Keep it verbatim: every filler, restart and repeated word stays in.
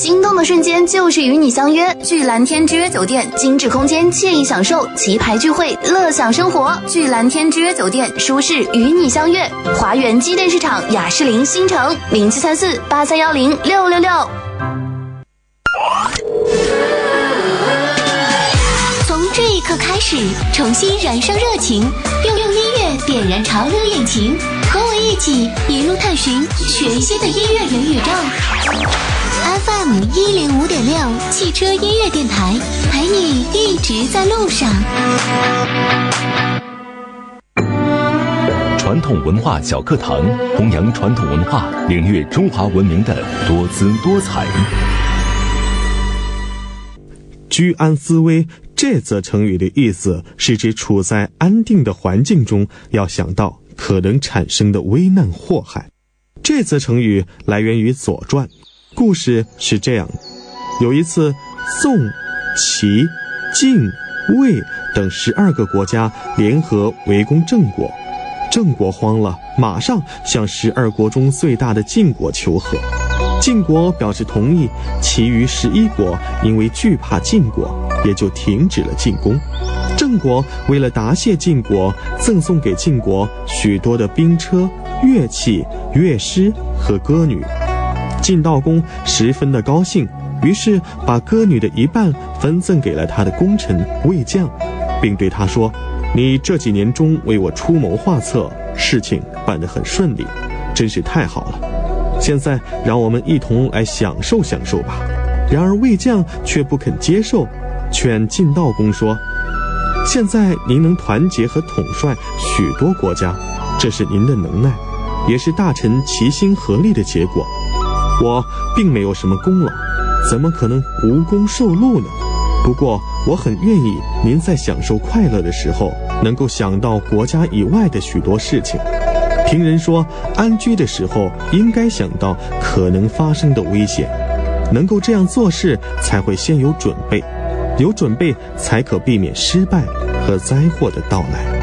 心动的瞬间就是与你相约。聚蓝天之约酒店，精致空间，惬意享受，棋牌聚会，乐享生活。聚蓝天之约酒店，舒适与你相约。华园机电市场雅士林新城零七三四八三幺零六六六。从这一刻开始，重新燃烧热情，用用音乐点燃潮流引擎，和我一起一路探寻全新的音乐元宇宙。F M 一零五点六汽车音乐电台，陪你一直在路上。 传统文化小课堂，弘扬传统文化，领略中华文明的多姿多彩。 居安思危这则成语的意思是指处在安定的环境中，要想到可能产生的危难祸害。这则成语来源于《左传》，故事是这样：有一次，宋、齐、晋、魏等十二个国家联合围攻郑国，郑国慌了，马上向十二国中最大的晋国求和。晋国表示同意，其余十一国因为惧怕晋国，也就停止了进攻。郑国为了答谢晋国，赠送给晋国许多的兵车、乐器、乐师和歌女。晋悼公十分的高兴，于是把歌女的一半分赠给了他的功臣魏将，并对他说：你这几年中为我出谋划策，事情办得很顺利，真是太好了。现在让我们一同来享受享受吧。然而魏将却不肯接受，劝晋悼公说：现在您能团结和统帅许多国家，这是您的能耐，也是大臣齐心合力的结果。我并没有什么功劳，怎么可能无功受禄呢？不过我很愿意您在享受快乐的时候，能够想到国家以外的许多事情。听人说，安居的时候应该想到可能发生的危险，能够这样做事才会先有准备，有准备才可避免失败和灾祸的到来。